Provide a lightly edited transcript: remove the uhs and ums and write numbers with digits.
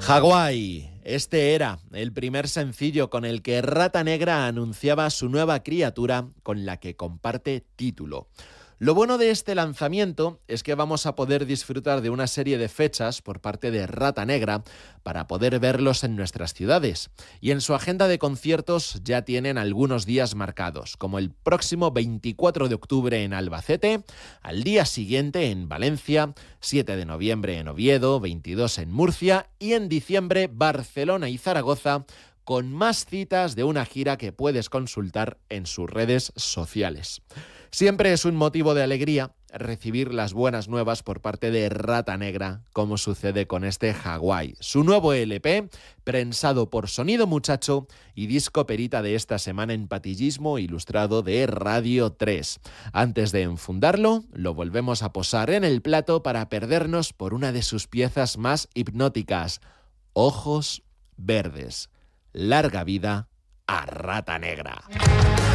Hawái. Este era el primer sencillo con el que Rata Negra anunciaba su nueva criatura con la que comparte título. Lo bueno de este lanzamiento es que vamos a poder disfrutar de una serie de fechas por parte de Rata Negra para poder verlos en nuestras ciudades. Y en su agenda de conciertos ya tienen algunos días marcados, como el próximo 24 de octubre en Albacete, al día siguiente en Valencia, 7 de noviembre en Oviedo, 22 en Murcia y en diciembre Barcelona y Zaragoza, con más citas de una gira que puedes consultar en sus redes sociales. Siempre es un motivo de alegría recibir las buenas nuevas por parte de Rata Negra, como sucede con este Hawái, su nuevo LP, prensado por Sonido Muchacho y disco perita de esta semana en Patillismo ilustrado de Radio 3. Antes de enfundarlo, lo volvemos a posar en el plato para perdernos por una de sus piezas más hipnóticas, Ojos Verdes. Larga vida a Rata Negra.